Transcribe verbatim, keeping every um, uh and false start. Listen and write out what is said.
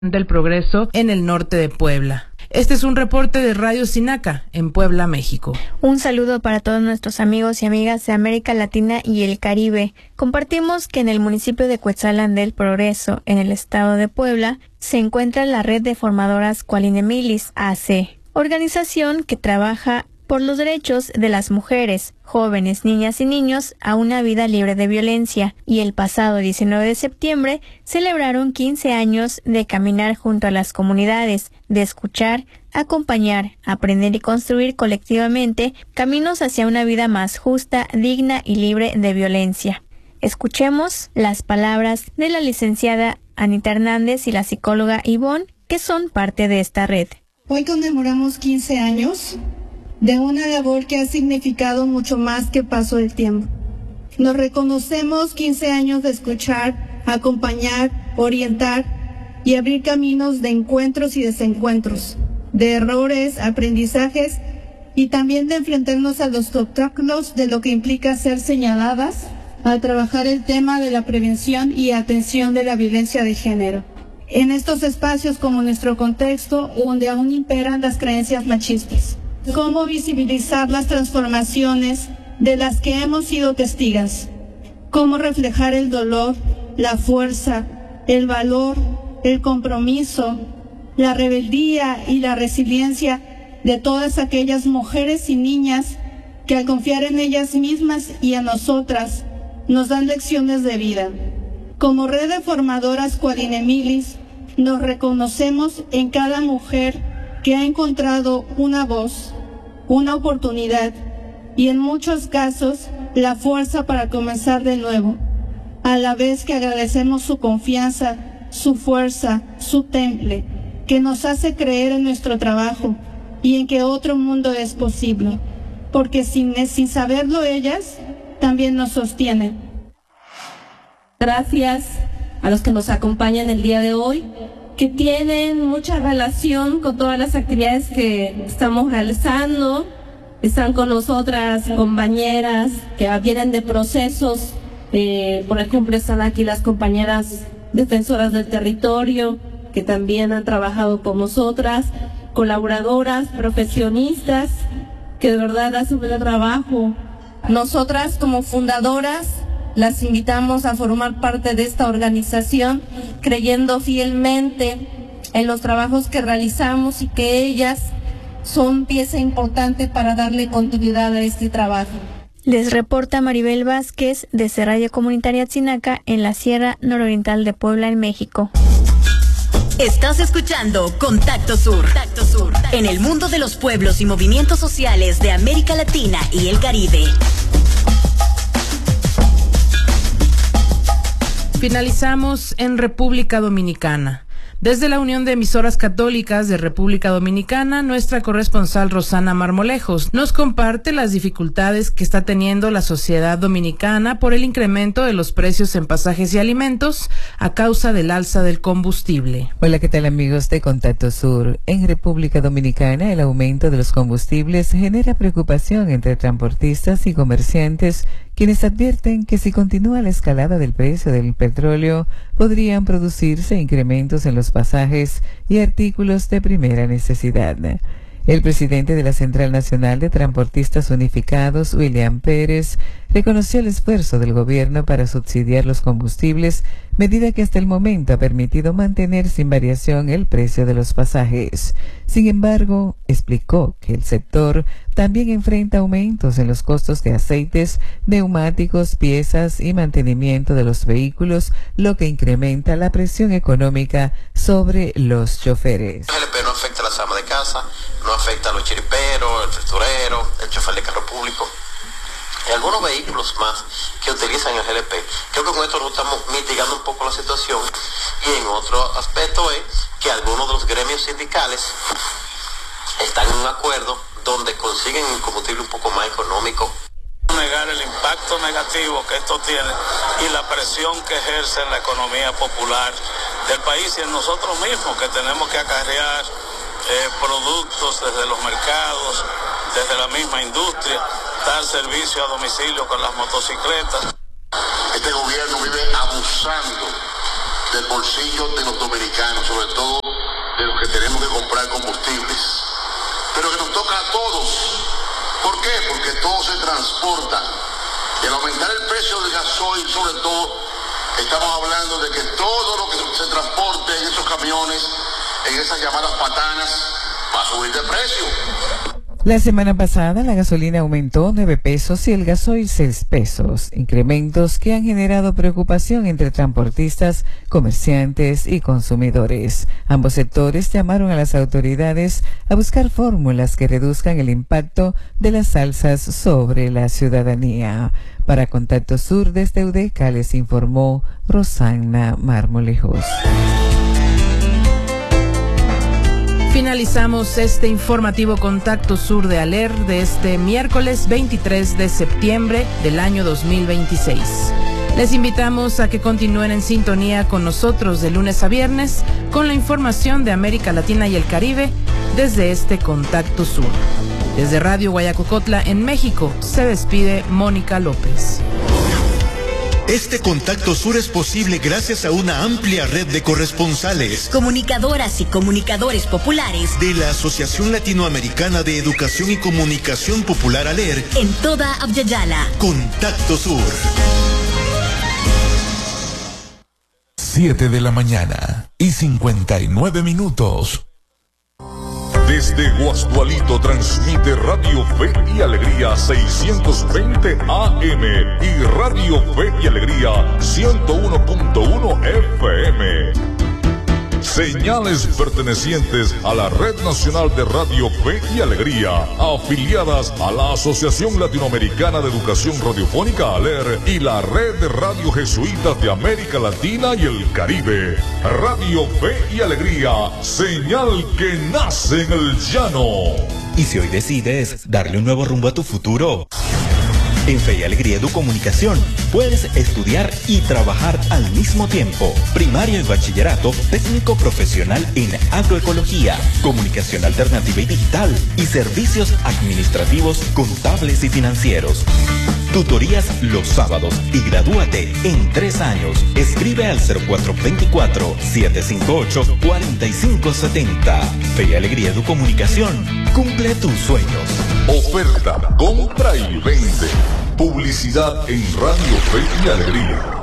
del Progreso en el norte de Puebla. Este es un reporte de Radio Sinaca en Puebla, México. Un saludo para todos nuestros amigos y amigas de América Latina y el Caribe. Compartimos que en el municipio de Cuetzalan del Progreso, en el estado de Puebla, se encuentra la red de formadoras Cualinemilis A C, organización que trabaja por los derechos de las mujeres, jóvenes, niñas y niños a una vida libre de violencia, y el pasado diecinueve de septiembre celebraron quince años de caminar junto a las comunidades, de escuchar, acompañar, aprender y construir colectivamente caminos hacia una vida más justa, digna y libre de violencia. Escuchemos las palabras de la licenciada Anita Hernández y la psicóloga Ivonne, que son parte de esta red. Hoy conmemoramos quince años de una labor que ha significado mucho más que paso del tiempo. Nos reconocemos quince años de escuchar, acompañar, orientar y abrir caminos de encuentros y desencuentros, de errores, aprendizajes y también de enfrentarnos a los obstáculos de lo que implica ser señaladas al trabajar el tema de la prevención y atención de la violencia de género. En estos espacios como nuestro contexto, donde aún imperan las creencias machistas. Cómo visibilizar las transformaciones de las que hemos sido testigos, cómo reflejar el dolor, la fuerza, el valor, el compromiso, la rebeldía y la resiliencia de todas aquellas mujeres y niñas que al confiar en ellas mismas y en nosotras nos dan lecciones de vida. Como red de formadoras Cualinemilis, nos reconocemos en cada mujer que ha encontrado una voz, una oportunidad y en muchos casos la fuerza para comenzar de nuevo, a la vez que agradecemos su confianza, su fuerza, su temple, que nos hace creer en nuestro trabajo y en que otro mundo es posible, porque sin, sin saberlo ellas también nos sostienen. Gracias a los que nos acompañan el día de hoy, que tienen mucha relación con todas las actividades que estamos realizando. Están con nosotras compañeras que vienen de procesos, eh, por ejemplo están aquí las compañeras defensoras del territorio, que también han trabajado con nosotras, colaboradoras, profesionistas, que de verdad hacen un buen trabajo. Nosotras como fundadoras las invitamos a formar parte de esta organización, creyendo fielmente en los trabajos que realizamos y que ellas son pieza importante para darle continuidad a este trabajo. Les reporta Maribel Vázquez desde Radio Comunitaria Sinaca en la Sierra Nororiental de Puebla, en México. Estás escuchando Contacto Sur, Contacto Sur, en el mundo de los pueblos y movimientos sociales de América Latina y el Caribe. Finalizamos en República Dominicana. Desde la Unión de Emisoras Católicas de República Dominicana, nuestra corresponsal Rosana Marmolejos nos comparte las dificultades que está teniendo la sociedad dominicana por el incremento de los precios en pasajes y alimentos a causa del alza del combustible. Hola, ¿qué tal amigos de Contacto Sur? En República Dominicana, el aumento de los combustibles genera preocupación entre transportistas y comerciantes, quienes advierten que si continúa la escalada del precio del petróleo, podrían producirse incrementos en los pasajes y artículos de primera necesidad. El presidente de la Central Nacional de Transportistas Unificados, William Pérez, reconoció el esfuerzo del gobierno para subsidiar los combustibles, medida que hasta el momento ha permitido mantener sin variación el precio de los pasajes. Sin embargo, explicó que el sector también enfrenta aumentos en los costos de aceites, neumáticos, piezas y mantenimiento de los vehículos, lo que incrementa la presión económica sobre los choferes. El G L P no afecta a las amas de casa, no afecta a los chiriperos, el facturero, el chofer de carro público y algunos vehículos más que utilizan el G L P. Creo que con esto nos estamos mitigando un poco la situación, y en otro aspecto es que algunos de los gremios sindicales están en un acuerdo donde consiguen un combustible un poco más económico. Negar el impacto negativo que esto tiene y la presión que ejerce en la economía popular del país y en nosotros mismos, que tenemos que acarrear eh, productos desde los mercados, desde la misma industria, dar servicio a domicilio con las motocicletas. Este gobierno vive abusando del bolsillo de los dominicanos, sobre todo de los que tenemos que comprar combustibles, pero que nos toca a todos. ¿Por qué? Porque todo se transporta. Y al aumentar el precio del gasoil, sobre todo, estamos hablando de que todo lo que se transporte en esos camiones, en esas llamadas patanas, va a subir de precio. La semana pasada la gasolina aumentó nueve pesos y el gasoil seis pesos, incrementos que han generado preocupación entre transportistas, comerciantes y consumidores. Ambos sectores llamaron a las autoridades a buscar fórmulas que reduzcan el impacto de las alzas sobre la ciudadanía. Para Contacto Sur desde Udeca les informó Rosana Marmolejos. Finalizamos este informativo Contacto Sur de Aler de este miércoles veintitrés de septiembre del año dos mil veintiséis. Les invitamos a que continúen en sintonía con nosotros de lunes a viernes con la información de América Latina y el Caribe desde este Contacto Sur. Desde Radio Guayacocotla en México se despide Mónica López. Este Contacto Sur es posible gracias a una amplia red de corresponsales, comunicadoras y comunicadores populares de la Asociación Latinoamericana de Educación y Comunicación Popular ALER en toda Abya-Yala. Contacto Sur. Siete de la mañana y cincuenta y nueve minutos. Desde Guasdualito transmite Radio Fe y Alegría seiscientos veinte A M y Radio Fe y Alegría ciento uno punto uno F M. Señales pertenecientes a la Red Nacional de Radio Fe y Alegría, afiliadas a la Asociación Latinoamericana de Educación Radiofónica ALER y la Red de Radio Jesuitas de América Latina y el Caribe. Radio Fe y Alegría, señal que nace en el llano. ¿Y si hoy decides darle un nuevo rumbo a tu futuro? En Fe y Alegría Educomunicación puedes estudiar y trabajar al mismo tiempo. Primaria y bachillerato, técnico profesional en agroecología, comunicación alternativa y digital y servicios administrativos, contables y financieros. Tutorías los sábados y gradúate en tres años. Escribe al cero cuatro dos cuatro, siete cinco ocho, cuatro cinco siete cero. Fe y Alegría Educomunicación. Cumple tus sueños. Oferta, compra y vende. Publicidad en Radio Fe y Alegría.